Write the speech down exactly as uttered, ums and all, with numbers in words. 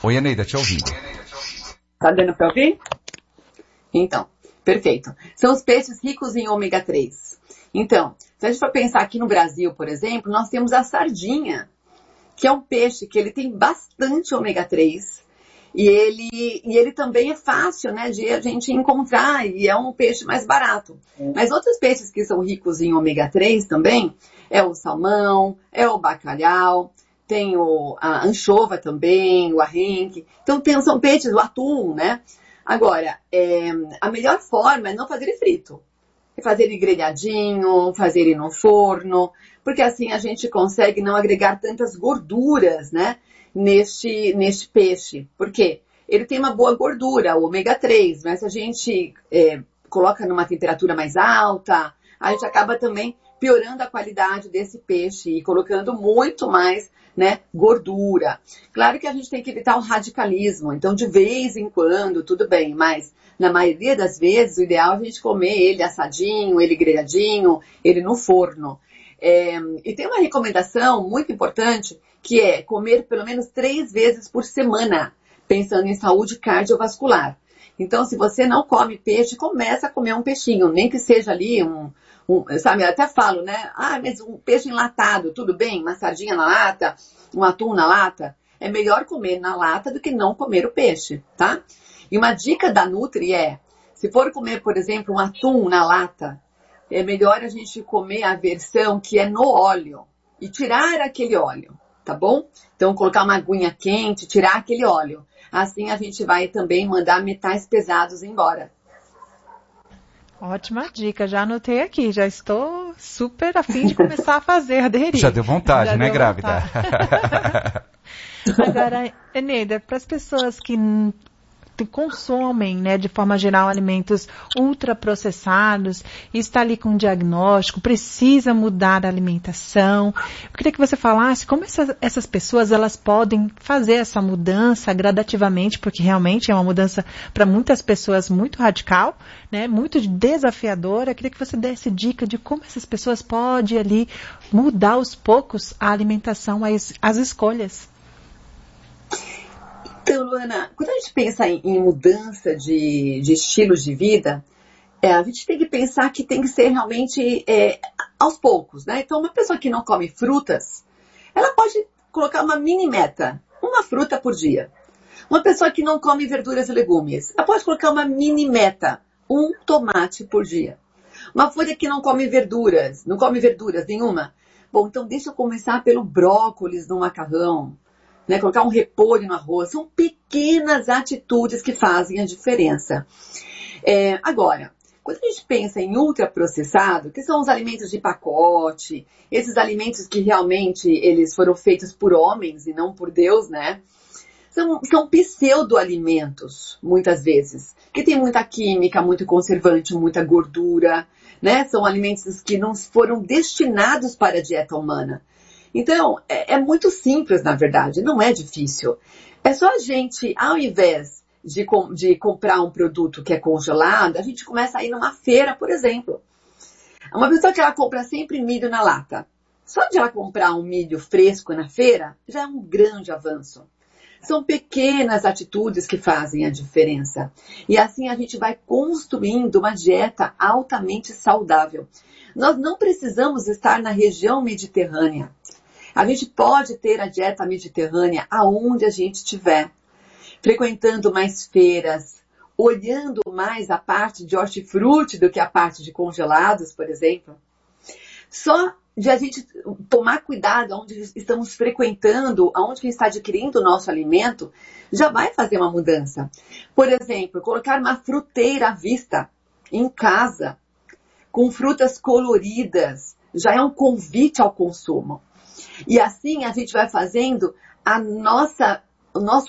Oi, Eneida, te ouvindo. Tá dando para ouvir? Então, perfeito. São os peixes ricos em ômega três. Então, se a gente for pensar aqui no Brasil, por exemplo, nós temos a sardinha, que é um peixe que ele tem bastante ômega três. E ele, e ele também é fácil, né, de a gente encontrar, e é um peixe mais barato. Mas outros peixes que são ricos em ômega três também, é o salmão, é o bacalhau, tem o, a anchova também, o arrenque. Então tem, são peixes, o atum, né? Agora, é, a melhor forma é não fazer ele frito. É fazer ele grelhadinho, fazer ele no forno, porque assim a gente consegue não agregar tantas gorduras, né? Neste, neste peixe. Por quê? Ele tem uma boa gordura, o ômega três, mas se a gente é, coloca numa temperatura mais alta, a gente acaba também piorando a qualidade desse peixe e colocando muito mais, né, gordura. Claro que a gente tem que evitar o radicalismo, então de vez em quando, tudo bem, mas na maioria das vezes o ideal é a gente comer ele assadinho, ele grelhadinho, ele no forno. É, e tem uma recomendação muito importante, que é comer pelo menos três vezes por semana, pensando em saúde cardiovascular. Então, se você não come peixe, começa a comer um peixinho, nem que seja ali um, um sabe, eu até falo, né? Ah, mas um peixe enlatado, tudo bem? Uma sardinha na lata, um atum na lata. É melhor comer na lata do que não comer o peixe, tá? E uma dica da Nutri é, se for comer, por exemplo, um atum na lata, é melhor a gente comer a versão que é no óleo e tirar aquele óleo. Tá bom? Então, colocar uma aguinha quente, tirar aquele óleo. Assim, a gente vai também mandar metais pesados embora. Ótima dica, já anotei aqui. Já estou super a fim de começar a fazer, aderir. Já deu vontade, já né, deu grávida? Vontade. Agora, Eneida, para as pessoas que consomem, né, de forma geral, alimentos ultraprocessados, e está ali com um diagnóstico, precisa mudar a alimentação. Eu queria que você falasse como essas, essas pessoas elas podem fazer essa mudança gradativamente, porque realmente é uma mudança para muitas pessoas muito radical, né, muito desafiadora. Eu queria que você desse dica de como essas pessoas podem ali mudar aos poucos a alimentação, as, as escolhas. Então, Luana, quando a gente pensa em, em mudança de, de estilos de vida, é, a gente tem que pensar que tem que ser realmente é, aos poucos, né? Então, uma pessoa que não come frutas, ela pode colocar uma mini meta, uma fruta por dia. Uma pessoa que não come verduras e legumes, ela pode colocar uma mini meta, um tomate por dia. Uma folha que não come verduras, não come verduras nenhuma. Bom, então deixa eu começar pelo brócolis no macarrão. Né, colocar um repolho no arroz, são pequenas atitudes que fazem a diferença. É, agora, quando a gente pensa em ultraprocessado, que são os alimentos de pacote, esses alimentos que realmente eles foram feitos por homens e não por Deus, né? São, são pseudo-alimentos, muitas vezes, que tem muita química, muito conservante, muita gordura, né? São alimentos que não foram destinados para a dieta humana. Então, é, é muito simples, na verdade, não é difícil. É só a gente, ao invés de, de comprar um produto que é congelado, a gente começa a ir numa feira, por exemplo. Uma pessoa que ela compra sempre milho na lata. Só de ela comprar um milho fresco na feira, já é um grande avanço. São pequenas atitudes que fazem a diferença. E assim a gente vai construindo uma dieta altamente saudável. Nós não precisamos estar na região mediterrânea. A gente pode ter a dieta mediterrânea aonde a gente estiver, frequentando mais feiras, olhando mais a parte de hortifruti do que a parte de congelados, por exemplo. Só de a gente tomar cuidado onde estamos frequentando, aonde que está adquirindo o nosso alimento, já vai fazer uma mudança. Por exemplo, colocar uma fruteira à vista em casa, com frutas coloridas, já é um convite ao consumo. E assim a gente vai fazendo a nossa, o nosso